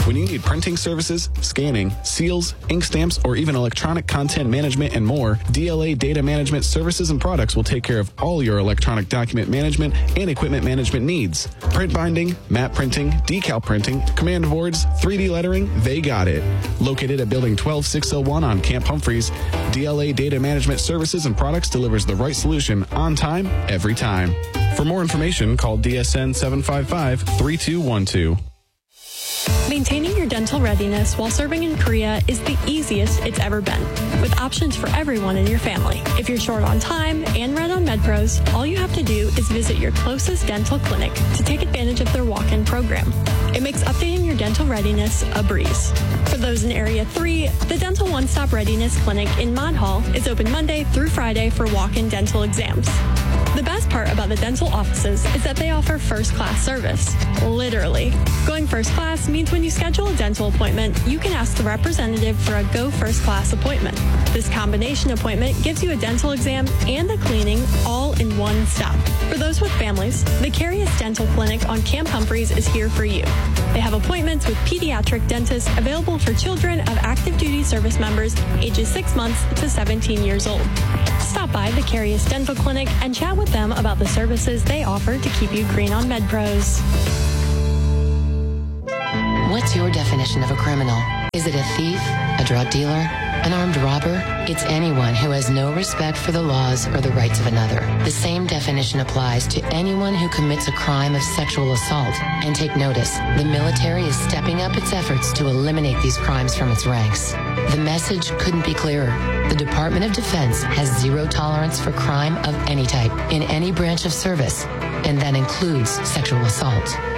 When you need printing services, scanning, seals, ink stamps, or even electronic content management and more, DLA Data Management Services and Products will take care of all your electronic document management and equipment management needs. Print binding, matte printing, decal printing, command boards, 3D lettering, they got it. Located at Building 12601 on Camp Humphreys, DLA Data Management Services and Products delivers the right solution on time, every time. For more information, call DSN 755-3212. Maintaining your dental readiness while serving in Korea is the easiest it's ever been, with options for everyone in your family. If you're short on time and red on MedPros, all you have to do is visit your closest dental clinic to take advantage of their walk-in program. It makes updating your dental readiness a breeze. For those in Area 3, the Dental One-Stop Readiness Clinic in Mod Hall is open Monday through Friday for walk-in dental exams. The best part about the dental offices is that they offer first-class service. Literally. Going first class means when you schedule a dental appointment, you can ask the representative for a Go First Class appointment. This combination appointment gives you a dental exam and a cleaning all in one stop. For those with families, the Carius Dental Clinic on Camp Humphreys is here for you. They have appointments with pediatric dentists available for children of active duty service members ages 6 months to 17 years old. Stop by the Carius Dental Clinic and chat with them about the services they offer to keep you green on MedPros. What's your definition of a criminal? Is it a thief, a drug dealer, an armed robber? It's anyone who has no respect for the laws or the rights of another. The same definition applies to anyone who commits a crime of sexual assault. And take notice, the military is stepping up its efforts to eliminate these crimes from its ranks. The message couldn't be clearer. The Department of Defense has zero tolerance for crime of any type in any branch of service, and that includes sexual assault.